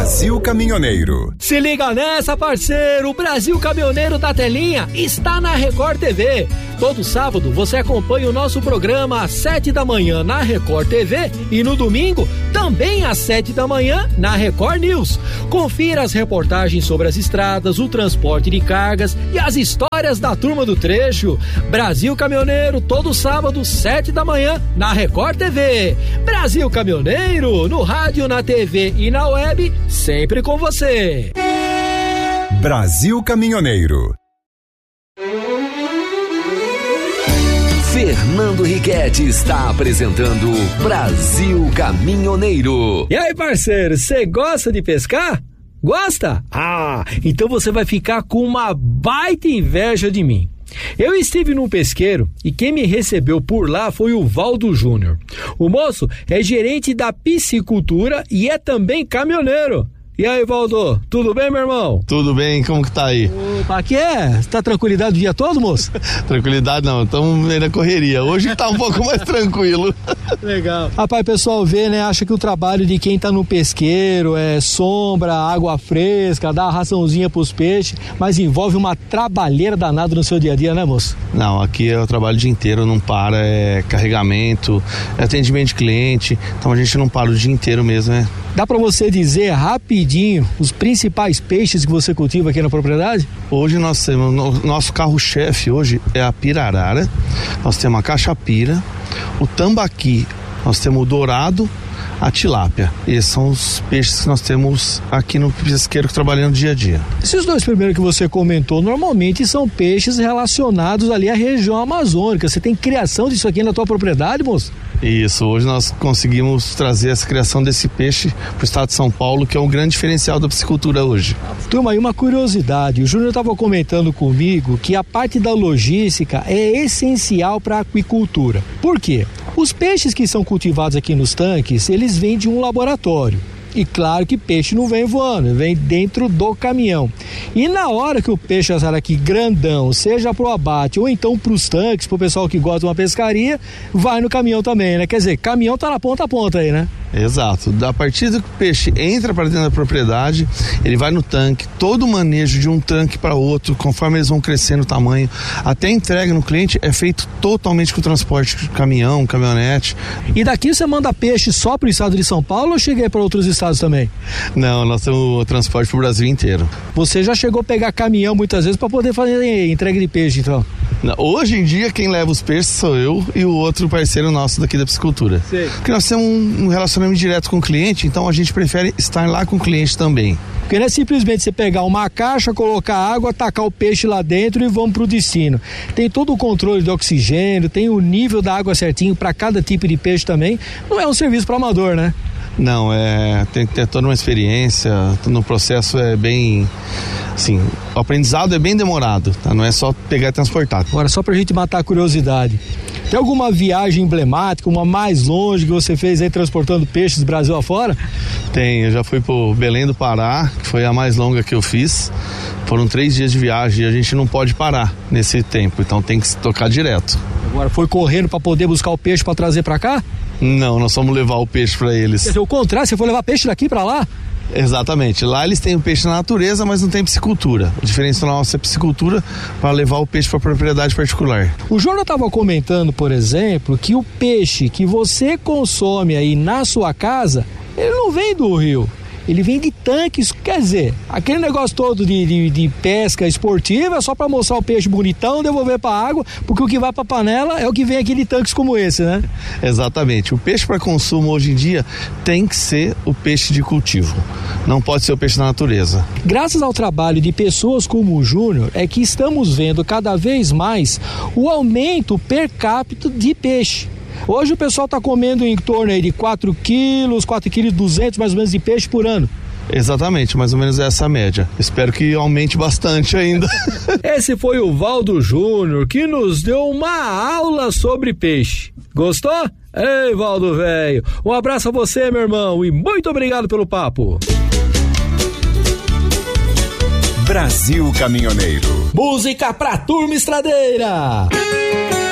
Brasil Caminhoneiro. Se liga nessa, parceiro, o Brasil Caminhoneiro da Telinha está na Record TV. Todo sábado você acompanha o nosso programa às 7 da manhã na Record TV e no domingo também às 7 da manhã na Record News. Confira as reportagens sobre as estradas, o transporte de cargas e as histórias da turma do trecho. Brasil Caminhoneiro, todo sábado, 7 da manhã na Record TV. Brasil Caminhoneiro, no rádio, na TV e na web, sempre com você. Brasil Caminhoneiro. Fernando Riquetti está apresentando Brasil Caminhoneiro. E aí, parceiro, você gosta de pescar? Gosta? Ah, então você vai ficar com uma baita inveja de mim. Eu estive num pesqueiro e quem me recebeu por lá foi o Valdo Júnior. O moço é gerente da piscicultura e é também caminhoneiro. E aí, Valdo, tudo bem, meu irmão? Tudo bem, como que tá aí? Opa, aqui tá tranquilidade o dia todo, moço? Tranquilidade não, estamos meio na correria. Hoje tá um pouco mais tranquilo. Legal. Rapaz, o pessoal vê, né, acha que o trabalho de quem tá no pesqueiro é sombra, água fresca, dar a raçãozinha pros peixes, mas envolve uma trabalheira danada no seu dia a dia, né, moço? Não, aqui é o trabalho o dia inteiro, não para, é carregamento, é atendimento de cliente, então a gente não para o dia inteiro mesmo, né? Dá pra você dizer rapidinho os principais peixes que você cultiva aqui na propriedade? Hoje nós temos, nosso carro-chefe hoje é a pirarara, nós temos a caxapira, o tambaqui, nós temos o dourado, a tilápia. Esses são os peixes que nós temos aqui no pesqueiro trabalhando dia a dia. Esses dois primeiros que você comentou, normalmente são peixes relacionados ali à região amazônica. Você tem criação disso aqui na tua propriedade, moço? Isso, hoje nós conseguimos trazer essa criação desse peixe para o estado de São Paulo, que é um grande diferencial da piscicultura hoje. Turma, aí uma curiosidade, o Júnior estava comentando comigo que a parte da logística é essencial para a aquicultura. Por quê? Os peixes que são cultivados aqui nos tanques, eles vêm de um laboratório. E claro que peixe não vem voando, vem dentro do caminhão. E na hora que o peixe sai aqui grandão, seja pro abate ou então pros tanques, pro pessoal que gosta de uma pescaria, vai no caminhão também, né? Quer dizer, caminhão tá na ponta a ponta aí, né? Exato, a partir do que o peixe entra para dentro da propriedade, ele vai no tanque, todo o manejo de um tanque para outro, conforme eles vão crescendo o tamanho, até a entrega no cliente é feito totalmente com o transporte de caminhão, caminhonete. E daqui você manda peixe só pro estado de São Paulo ou cheguei para outros estados também? Não, nós temos o transporte pro Brasil inteiro. Você já chegou a pegar caminhão muitas vezes para poder fazer entrega de peixe, então? Hoje em dia quem leva os peixes sou eu e o outro parceiro nosso daqui da piscicultura. Sei. Porque nós temos um relacionamento direto com o cliente, então a gente prefere estar lá com o cliente também. Porque não é simplesmente você pegar uma caixa, colocar água, tacar o peixe lá dentro e vamos pro destino. Tem todo o controle do oxigênio, tem o nível da água certinho para cada tipo de peixe também. Não é um serviço para amador, né? Não, tem que ter toda uma experiência, no processo é bem, assim, o aprendizado é bem demorado, tá? Não é só pegar e transportar. Agora, só pra gente matar a curiosidade, tem alguma viagem emblemática, uma mais longe que você fez aí transportando peixes Brasil afora? Tem, eu já fui pro Belém do Pará, que foi a mais longa que eu fiz. Foram 3 dias de viagem e a gente não pode parar nesse tempo, então tem que se tocar direto. Agora, foi correndo pra poder buscar o peixe pra trazer pra cá? Não, nós fomos levar o peixe pra eles. Quer dizer, o contrário, você foi levar peixe daqui pra lá? Exatamente, lá eles têm o peixe na natureza, mas não tem piscicultura. A diferença da nossa é piscicultura para levar o peixe para propriedade particular. O Júnior estava comentando, por exemplo, que o peixe que você consome aí na sua casa, ele não vem do rio. Ele vem de tanques, quer dizer, aquele negócio todo de pesca esportiva é só para mostrar o peixe bonitão, devolver para a água, porque o que vai para a panela é o que vem aqui de tanques como esse, né? Exatamente. O peixe para consumo hoje em dia tem que ser o peixe de cultivo. Não pode ser o peixe da natureza. Graças ao trabalho de pessoas como o Júnior, é que estamos vendo cada vez mais o aumento per capita de peixe. Hoje o pessoal está comendo em torno aí de 4 quilos, 4,2 kg mais ou menos de peixe por ano. Exatamente, mais ou menos essa média. Espero que aumente bastante ainda. Esse foi o Valdo Júnior, que nos deu uma aula sobre peixe. Gostou? Ei, Valdo velho, um abraço a você, meu irmão, e muito obrigado pelo papo. Brasil Caminhoneiro. Música pra turma estradeira.